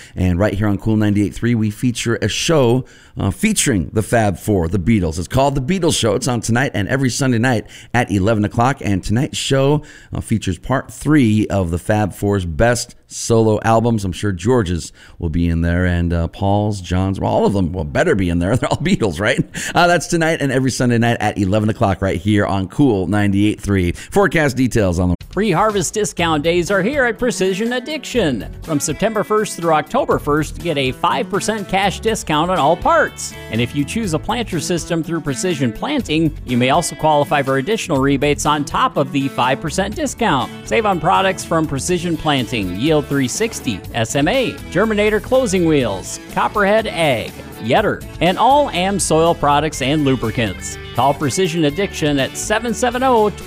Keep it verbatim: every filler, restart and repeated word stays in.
And right here on Cool ninety-eight point three, we feature a show uh, featuring the Fab Four, the Beatles. It's called The Beatles Show. It's on tonight and every Sunday night at eleven o'clock. And tonight's show uh, features part three of the Fab Four's best solo albums. I'm sure George's will be in there, and uh, Paul's, John's, well, all of them will better be in there. They're all Beatles, right? Uh, that's tonight and every Sunday night at eleven o'clock right here on Cool ninety-eight point three. Forecast details on the Pre-harvest discount days are here at Precision Addiction. From September first through October first, get a five percent cash discount on all parts. And if you choose a planter system through Precision Planting, you may also qualify for additional rebates on top of the five percent discount. Save on products from Precision Planting, Yield three sixty, S M A, Germinator Closing Wheels, Copperhead Ag, Yetter, and all A M soil products and lubricants. Call Precision Addiction at seven seven zero, one